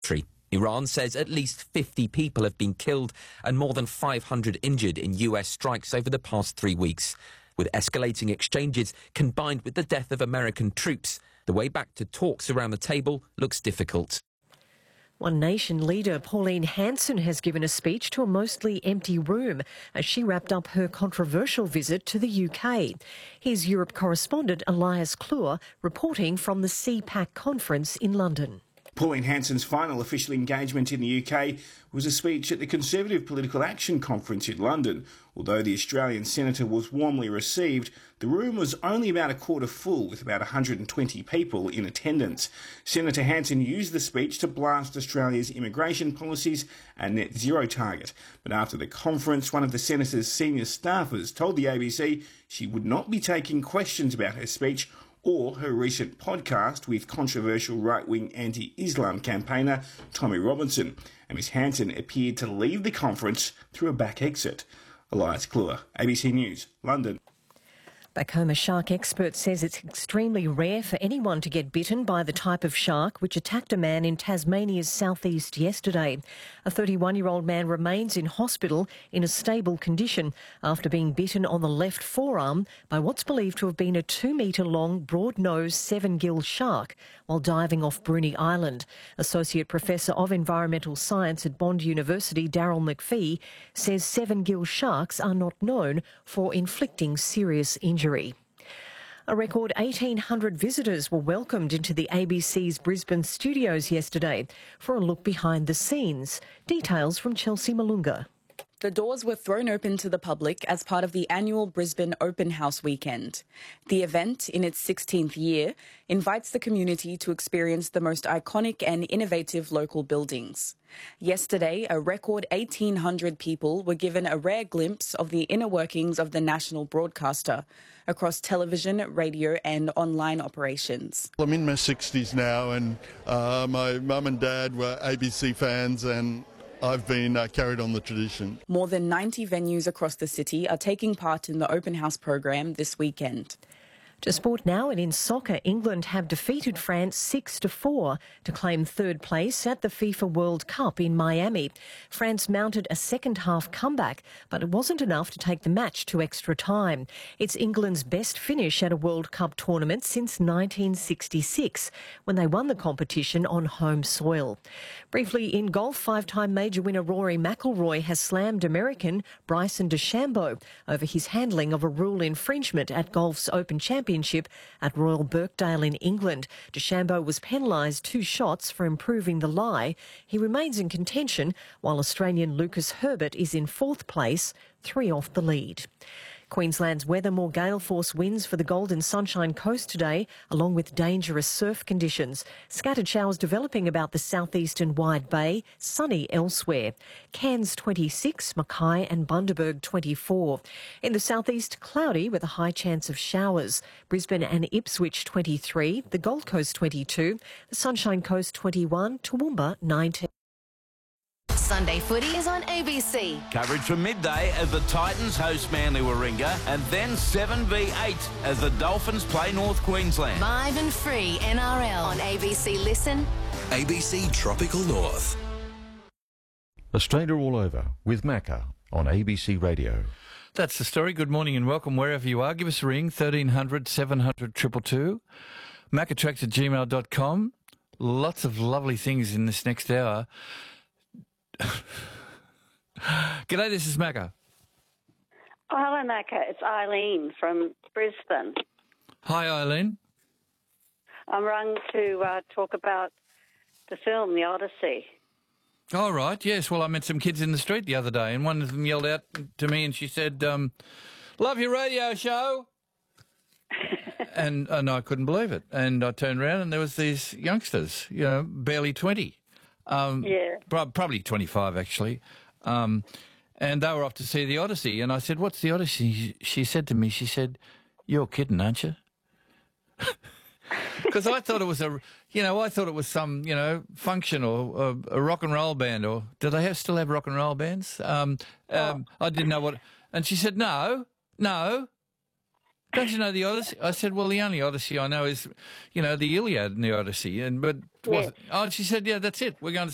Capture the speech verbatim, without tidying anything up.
military. Iran says at least fifty people have been killed and more than five hundred injured in U S strikes over the past three weeks. With escalating exchanges combined with the death of American troops, the way back to talks around the table looks difficult. One Nation leader Pauline Hanson has given a speech to a mostly empty room as she wrapped up her controversial visit to the U K. Here's Europe correspondent Elias Clure reporting from the C PAC conference in London. Pauline Hanson's final official engagement in the U K was a speech at the Conservative Political Action Conference in London. Although the Australian senator was warmly received, the room was only about a quarter full, with about one hundred twenty people in attendance. Senator Hanson used the speech to blast Australia's immigration policies and net zero target. But after the conference, one of the senator's senior staffers told the A B C she would not be taking questions about her speech or her recent podcast with controversial right-wing anti-Islam campaigner Tommy Robinson, and Miss Hanson appeared to leave the conference through a back exit. Elias Clure, A B C News, London. Back home, a shark expert says it's extremely rare for anyone to get bitten by the type of shark which attacked a man in Tasmania's southeast yesterday. A thirty-one-year-old man remains in hospital in a stable condition after being bitten on the left forearm by what's believed to have been a two-metre-long, broad-nosed, seven-gill shark while diving off Bruny Island. Associate Professor of Environmental Science at Bond University, Daryl McPhee, says seven-gill sharks are not known for inflicting serious injury. A record eighteen hundred visitors were welcomed into the A B C's Brisbane studios yesterday for a look behind the scenes. Details from Chelsea Malunga. The doors were thrown open to the public as part of the annual Brisbane Open House weekend. The event, in its sixteenth year, invites the community to experience the most iconic and innovative local buildings. Yesterday, a record eighteen hundred people were given a rare glimpse of the inner workings of the national broadcaster across television, radio and online operations. I'm in my sixties now, and uh, my mum and dad were A B C fans, and I've been uh, carried on the tradition. More than ninety venues across the city are taking part in the Open House program this weekend. To sport now, and in soccer, England have defeated France six to four to claim third place at the FIFA World Cup in Miami. France mounted a second-half comeback, but it wasn't enough to take the match to extra time. It's England's best finish at a World Cup tournament since nineteen sixty-six, when they won the competition on home soil. Briefly, in golf, five-time major winner Rory McIlroy has slammed American Bryson DeChambeau over his handling of a rule infringement at golf's Open Championship at Royal Birkdale in England. DeChambeau was penalised two shots for improving the lie. He remains in contention, while Australian Lucas Herbert is in fourth place, three off the lead. Queensland's weather, more gale force winds for the Golden Sunshine Coast today, along with dangerous surf conditions. Scattered showers developing about the southeastern Wide Bay, sunny elsewhere. Cairns twenty-six, Mackay and Bundaberg twenty-four. In the southeast, cloudy with a high chance of showers. Brisbane and Ipswich twenty-three, the Gold Coast twenty-two, the Sunshine Coast twenty-one, Toowoomba nineteen. Sunday footy is on A B C. Coverage from midday as the Titans host Manly Warringah, and then seven v eight as the Dolphins play North Queensland. Live and free N R L on A B C Listen. A B C Tropical North. Australia all over with Macca on A B C Radio. That's the story. Good morning and welcome wherever you are. Give us a ring, thirteen hundred, seven hundred, two two two. Maccatracks at gmail dot com. Lots of lovely things in this next hour. G'day, this is Macca. Oh, hello, Macca. It's Eileen from Brisbane. Hi, Eileen. I'm rung to uh, talk about the film, The Odyssey. All right, yes. Well, I met some kids in the street the other day, and one of them yelled out to me and she said, um, love your radio show. and, and I couldn't believe it. And I turned around and there was these youngsters, you know, barely twenty. Um, yeah. Probably twenty-five, actually. Um, and they were off to see The Odyssey. And I said, what's The Odyssey? She said to me, she said, you're kidding, aren't you? Because I thought it was a, you know, I thought it was some, you know, function or a, a rock and roll band. Or do they have, still have rock and roll bands? Um, um, oh. I didn't know what. And she said, no, no. Don't you know the Odyssey? I said, well, the only Odyssey I know is, you know, the Iliad and the Odyssey. And but yeah. wasn't. Oh, she said, yeah, that's it. We're going to